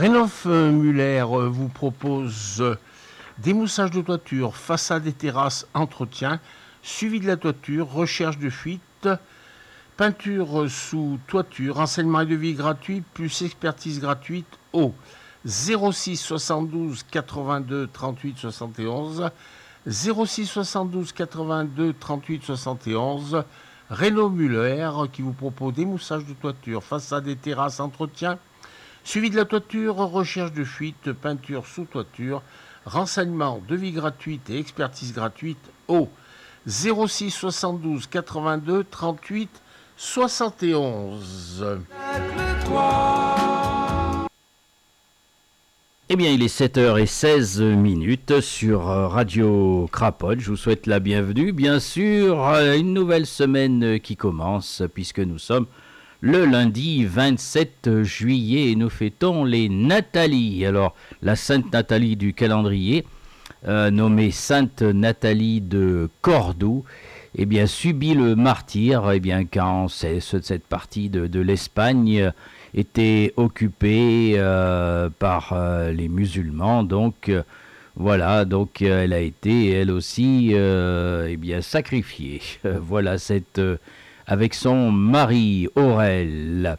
Rénov Muller vous propose démoussage de toiture, façade et terrasse, entretien, suivi de la toiture, recherche de fuite, peinture sous toiture, renseignement et devis gratuit, plus expertise gratuite au 06 72 82 38 71, 06 72 82 38 71, Renaud Muller qui vous propose démoussage de toiture, façade et terrasse, entretien, suivi de la toiture, recherche de fuite, peinture sous toiture, renseignement, devis gratuite et expertise gratuite au 06 72 82 38 71. Eh bien, il est 7h16 sur Radio Crapote. Je vous souhaite la bienvenue. Bien sûr, une nouvelle semaine qui commence puisque nous sommes le lundi 27 juillet et nous fêtons les Nathalie. Alors, la Sainte Nathalie du calendrier, nommée Sainte Nathalie de Cordoue, eh bien, subit le martyre quand cette partie de l'Espagne était occupée par les musulmans. Donc, voilà, donc elle a été, elle aussi, sacrifiée. Voilà, avec son mari Aurel.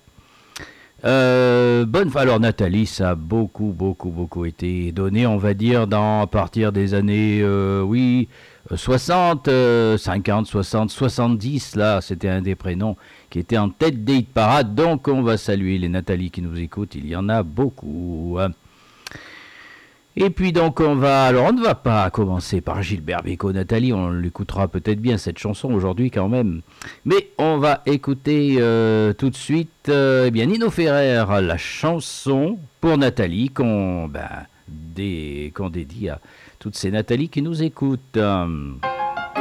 Alors Nathalie, ça a beaucoup été donné, on va dire, à partir des années, 60, 50, 60, 70, là, c'était un des prénoms qui était en tête des hit parades, donc on va saluer les Nathalie qui nous écoutent, il y en a beaucoup. Et puis donc on ne va pas commencer par Gilbert Bécaud, Nathalie, on l'écoutera peut-être bien cette chanson aujourd'hui quand même, mais on va écouter tout de suite Nino Ferrer, la chanson pour Nathalie qu'on dédie à toutes ces Nathalie qui nous écoutent.